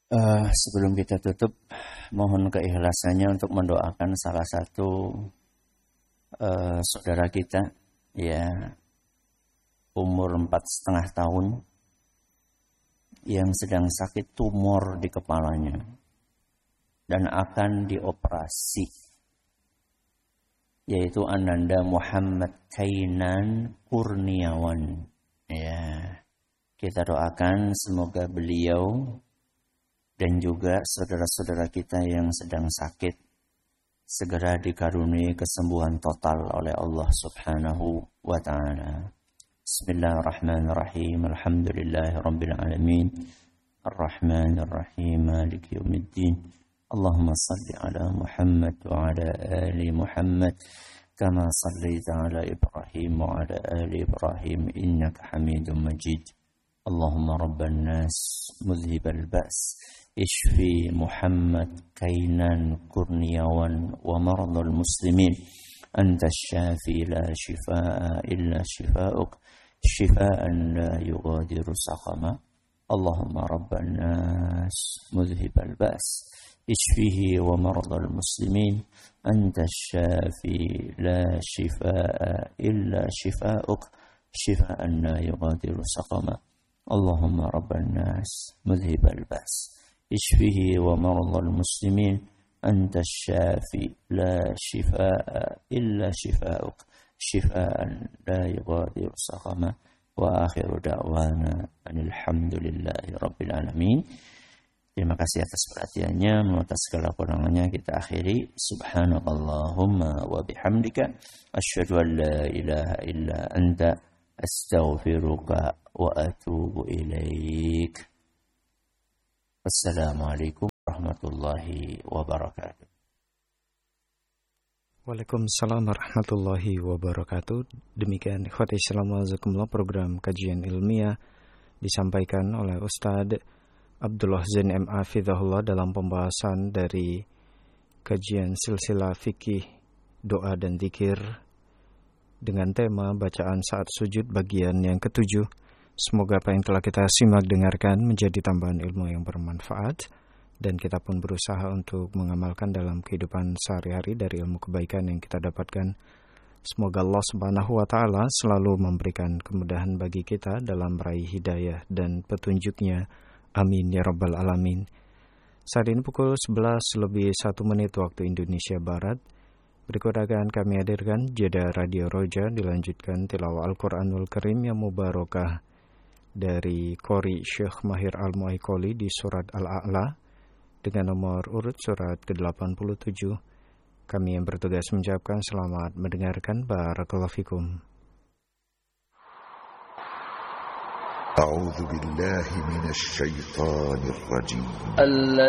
Sebelum kita tutup, mohon keikhlasannya untuk mendoakan salah satu saudara kita, ya, umur 4,5 tahun, yang sedang sakit tumor di kepalanya dan akan dioperasi, yaitu Ananda Muhammad Kainan Kurniawan. Ya, kita doakan semoga beliau dan juga saudara-saudara kita yang sedang sakit segera dikaruniai kesembuhan total oleh Allah Subhanahu wa ta'ala. Bismillahirrahmanirrahim. Alhamdulillahirabbil alamin. Arrahmanirrahim. Maliki yaumiddin. Allahumma shalli ala Muhammad wa ala ali Muhammad kama shallaita ala Ibrahim wa ala ali Ibrahim innaka Hamidum Majid. Allahumma rabban nas mudhhibal ba's اشفي محمد كينان كرنياوان ومرضى المسلمين أنت الشافي لا شفاء إلا شفاؤك شفاء لا يغادر سقما اللهم رب الناس مذهب البأس اشفه ومرضى المسلمين أنت الشافي لا شفاء إلا شفاؤك شفاء لا يغادر سقما اللهم رب الناس مذهب البأس اشفه ومرضى المسلمين أنت الشافي لا شفاء إلا شفاؤك شفاء لا يغادر سقما وآخر دعوانا أن الحمد لله رب العالمين. Terima kasih atas perhatiannya. Atas segala kurangannya kita akhiri. Subhanakallahumma wa bihamdika asyhadu an la ilaha illa anta astaghfiruka wa atubu ilaik. Assalamualaikum warahmatullahi wabarakatuh. Waalaikumsalam warahmatullahi wabarakatuh. Demikian ikhwati Islam wajazakumullah, program kajian ilmiah disampaikan oleh Ustadz Abdullah Zain M.A. Hafizahullah dalam pembahasan dari kajian silsilah fikih doa dan zikir dengan tema bacaan saat sujud bagian yang ke-7. Semoga apa yang telah kita simak dengarkan menjadi tambahan ilmu yang bermanfaat dan kita pun berusaha untuk mengamalkan dalam kehidupan sehari-hari dari ilmu kebaikan yang kita dapatkan. Semoga Allah Subhanahu wa ta'ala selalu memberikan kemudahan bagi kita dalam meraih hidayah dan petunjuknya. Amin ya rabbal alamin. Saat ini pukul 11:01 waktu Indonesia Barat. Berikut akan kami hadirkan jeda Radio Roja, dilanjutkan tilawah Al-Quranul Karim yang mubarakah dari Qori Syekh Mahir Al-Mu'aikoli di surat Al-A'la dengan nomor urut surat ke-87. Kami yang bertugas mengucapkan selamat mendengarkan. Barakallahu fikum. A'udzu billahi minasy syaithanir rajim.